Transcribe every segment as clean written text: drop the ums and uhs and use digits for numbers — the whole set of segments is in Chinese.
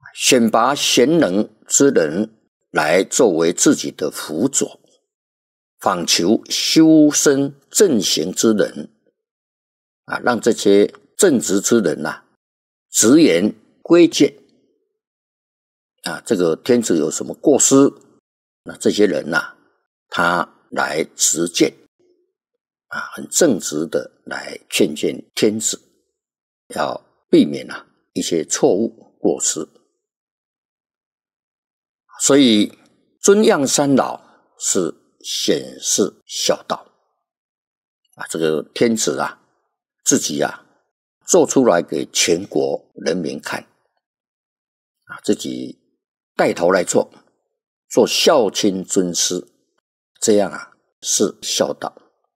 选拔贤能之人来作为自己的辅佐，访求修身正行之人让这些正直之人直言归谏这个天子有什么过失，那这些人他来直谏很正直的来劝谏天子，要避免一些错误过失。所以尊养三老是显示孝道这个天子自己做出来给全国人民看自己带头来做孝亲尊师，这样是孝道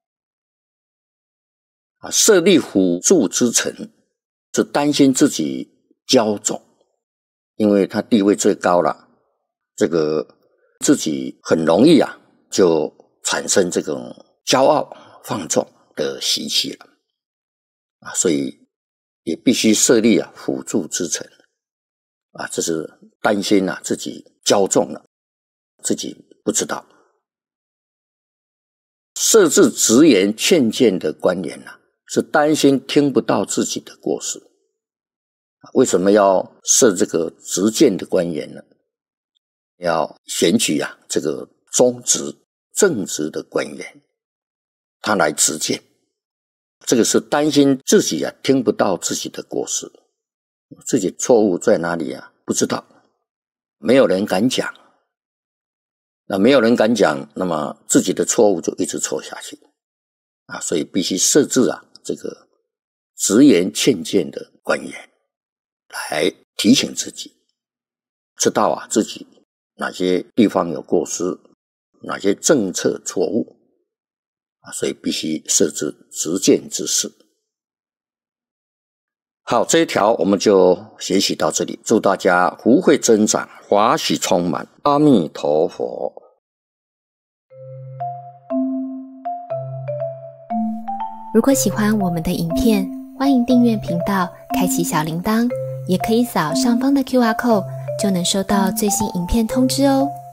设立辅助之臣，是担心自己骄纵，因为他地位最高了，这个自己很容易就产生这种骄傲放纵的习气了所以也必须设立辅助之臣这是担心自己骄纵了，自己不知道。设置直言劝谏的官员是担心听不到自己的过失。为什么要设这个直谏的官员呢？要选举这个忠直正直的官员，他来直谏，这个是担心自己听不到自己的过失，自己错误在哪里不知道，没有人敢讲，那没有人敢讲，那么自己的错误就一直错下去所以必须设置这个直言劝谏的官员来提醒自己，知道自己哪些地方有过失，哪些政策错误所以必须设置直谏之士。好，这一条我们就学习到这里，祝大家福慧增长，华喜充满，阿弥陀佛。 如果喜欢我们的影片，欢迎订阅频道，开启小铃铛，也可以扫上方的 QR code， 就能收到最新影片通知哦。